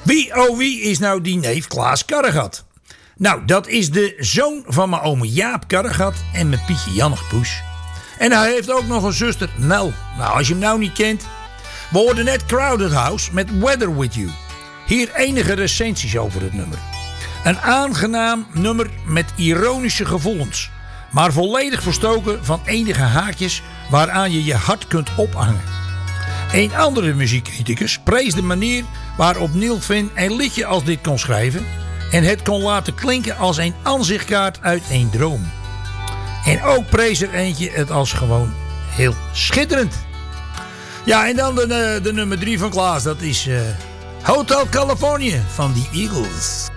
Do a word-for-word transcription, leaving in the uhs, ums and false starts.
Wie oh wie is nou die neef Klaas Karregat? Nou, dat is de zoon van mijn oom Jaap Karregat en mijn Pietje Jannigpoes. En hij heeft ook nog een zuster Nel. Nou, als je hem nou niet kent. We hoorden net Crowded House met Weather With You. Hier enige recensies over het nummer. Een aangenaam nummer met ironische gevoelens, maar volledig verstoken van enige haakjes waaraan je je hart kunt ophangen. Een andere muziekcriticus prees de manier waarop Neil Finn een liedje als dit kon schrijven en het kon laten klinken als een aanzichtkaart uit een droom. En ook prees er eentje het als gewoon heel schitterend. Ja, en dan de, de nummer drie van Klaas, dat is uh, Hotel California van The Eagles.